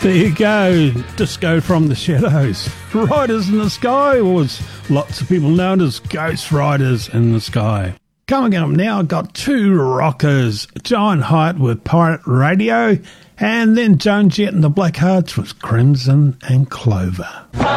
There you go, Disco from the Shadows. Riders in the Sky, or as lots of people know it as Ghost Riders in the Sky. Coming up now, I've got two rockers, Giant Height with Pirate Radio, and then Joan Jett and the Blackhearts with Crimson and Clover.